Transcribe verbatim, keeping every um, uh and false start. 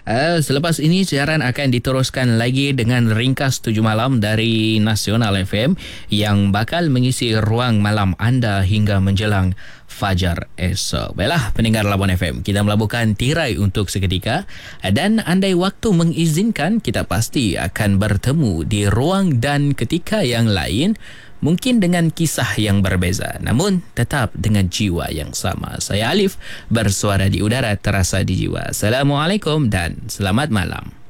Uh, selepas ini siaran akan diteruskan lagi dengan ringkas tujuh malam dari Nasional F M yang bakal mengisi ruang malam anda hingga menjelang fajar esok. Baiklah pendengar Labuan F M, kita melabuhkan tirai untuk seketika dan andai waktu mengizinkan, kita pasti akan bertemu di ruang dan ketika yang lain, mungkin dengan kisah yang berbeza, namun tetap dengan jiwa yang sama. Saya Alif, bersuara di udara, terasa di jiwa. Assalamualaikum dan selamat malam.